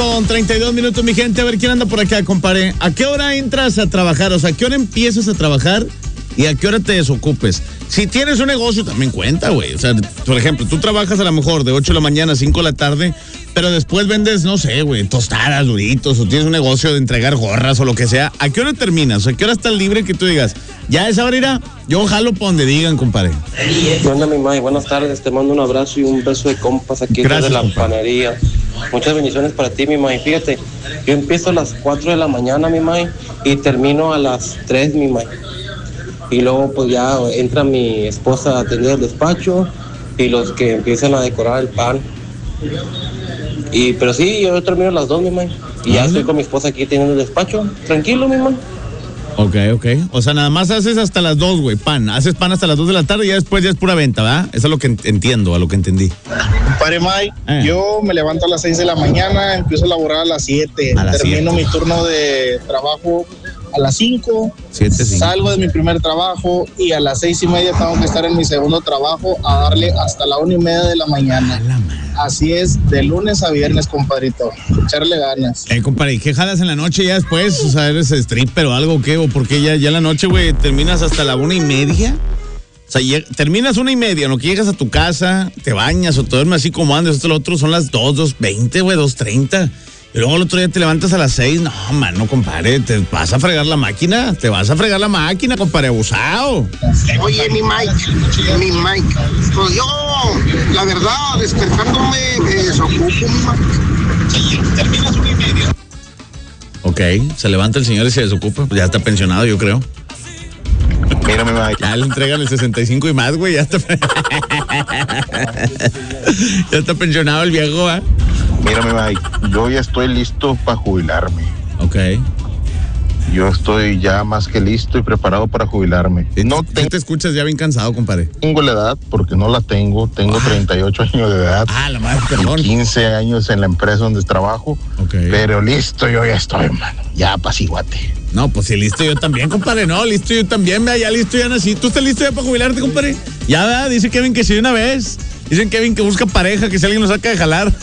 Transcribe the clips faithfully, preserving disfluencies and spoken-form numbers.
Con treinta y dos minutos, mi gente, a ver quién anda por acá, compadre. ¿A qué hora entras a trabajar? O sea, ¿a qué hora empiezas a trabajar y a qué hora te desocupes? Si tienes un negocio, también cuenta, güey. O sea, por ejemplo, tú trabajas a lo mejor de ocho de la mañana a cinco de la tarde, pero después vendes, no sé, güey, tostadas, duritos, o tienes un negocio de entregar gorras o lo que sea. ¿A qué hora terminas? ¿A qué hora estás libre que tú digas, ya esa hora irá? Yo jalo por donde digan, compadre. ¿Qué onda, mi May? Buenas tardes, te mando un abrazo y un beso de compas aquí Gracias, desde la compadre. panadería. Muchas bendiciones para ti, mi May. Fíjate, yo empiezo a las cuatro de la mañana, mi May, y termino a las tres, mi May. Y luego pues ya entra mi esposa a atender el despacho y los que empiezan a decorar el pan. Y pero sí, yo termino a las dos, mi May. Y ya estoy con mi esposa aquí teniendo el despacho. Tranquilo, mi May. Ok, ok. O sea, nada más haces hasta las dos, güey, pan. Haces pan hasta las dos de la tarde y ya después ya es pura venta, ¿verdad? Eso es lo que entiendo, a lo que entendí. Compadre Mike, Eh. yo me levanto a las seis de la mañana, empiezo a laborar a las siete, A las termino siete. mi turno de trabajo a las cinco, Siete, cinco. salgo de mi primer trabajo y a las seis y media tengo que estar en mi segundo trabajo a darle hasta la una y media de la mañana. Así es, de lunes a viernes, compadrito, echarle ganas. Eh, compadre, ¿y qué jalas en la noche ya después? O sea, ¿eres stripper o algo o qué? ¿O por qué ya, ya en la noche, güey, terminas hasta la una y media? O sea, lleg- terminas una y media, en lo que llegas a tu casa, te bañas o te duermes así como andes, esto lo otro son las dos, dos veinte, güey, dos treinta. Y luego el otro día te levantas a las seis. No, mano, compadre, te vas a fregar la máquina, te vas a fregar la máquina, compadre, abusado. Oye, mi Mike, mi Mike, pues yo, la verdad, despertándome, me desocupo, mi Mike. Terminas una y media. Ok, se levanta el señor y se desocupa, pues ya está pensionado, yo creo. Mira, mi Mike. Ya le entregan el sesenta y cinco y más, güey, ya está. Ya está pensionado el viejo, ¿ah? Mira, mi Mike. Yo ya estoy listo para jubilarme. Ok. Yo estoy ya más que listo y preparado para jubilarme. No Tú te escuchas ya bien cansado, compadre. tengo la edad porque no la tengo. Tengo treinta y ocho años de edad. Ah, la madre, y perdón. quince años en la empresa donde trabajo. Ok. Pero listo, yo ya estoy, hermano. Ya apaciguate. No, pues sí, listo yo también, compadre. No, listo yo también, vea, ya listo ya nací. ¿Tú estás listo ya para jubilarte, compadre? Ya, ¿verdad? Dice Kevin que sí una vez. Dicen Kevin que busca pareja, que si alguien lo saca de jalar.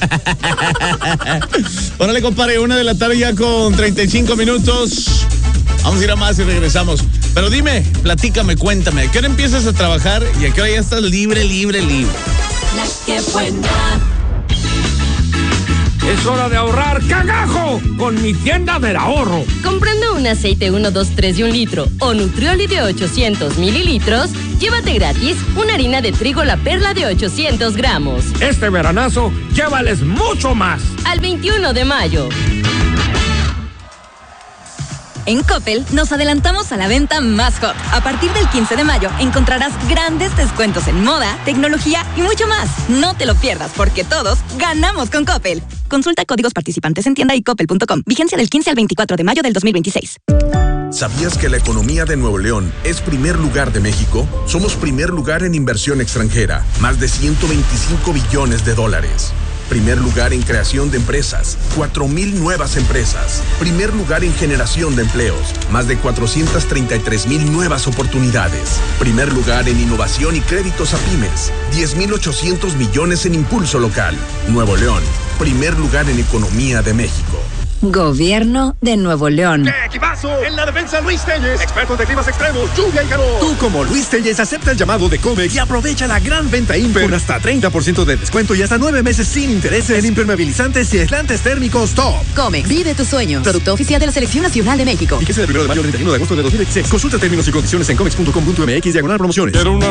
Órale, compadre, una de la tarde ya con treinta y cinco minutos. Vamos a ir a más y regresamos. Pero dime, platícame, cuéntame, ¿a qué hora empiezas a trabajar y a qué hora ya estás libre, libre, libre? La que buena. Es hora de ahorrar cagajo con mi tienda del ahorro. Comprando un aceite uno, dos, tres de un litro o Nutrioli de ochocientos mililitros, llévate gratis una harina de trigo La Perla de ochocientos gramos. Este veranazo, llévales mucho más. Al veintiuno de mayo. En Coppel nos adelantamos a la venta más hot. A partir del quince de mayo encontrarás grandes descuentos en moda, tecnología y mucho más. No te lo pierdas porque todos ganamos con Coppel. Consulta códigos participantes en tienda y coppel punto com. Vigencia del quince al veinticuatro de mayo del dos mil veintiséis. ¿Sabías que la economía de Nuevo León es primer lugar de México? Somos primer lugar en inversión extranjera, más de ciento veinticinco billones de dólares. Primer lugar en creación de empresas, cuatro mil nuevas empresas. Primer lugar en generación de empleos, más de cuatrocientas treinta y tres mil nuevas oportunidades. Primer lugar en innovación y créditos a pymes, diez mil ochocientos millones en impulso local. Nuevo León, primer lugar en economía de México. Gobierno de Nuevo León. ¡Qué equipazo! En la defensa, Luis Telles, experto de climas extremos, lluvia y calor. Tú, como Luis Telles, acepta el llamado de Comex y aprovecha la gran venta Imper con hasta treinta por ciento de descuento y hasta nueve meses sin intereses en impermeabilizantes y aislantes térmicos top. Comex, vive tus sueños. Producto oficial de la Selección Nacional de México. Y que sea del primero de mayo al treinta y uno de agosto de dos mil veintiséis. Consulta términos y condiciones en comex punto com punto m x diagonal promociones.